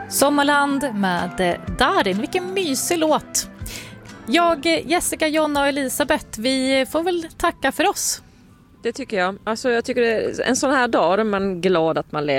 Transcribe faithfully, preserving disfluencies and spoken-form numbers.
Sommarland med Darin, vilken mysig låt. Jag, Jessica, Jonna och Elisabeth, vi får väl tacka för oss. Det tycker jag. Alltså jag tycker det är en sån här dag där man är glad att man lever.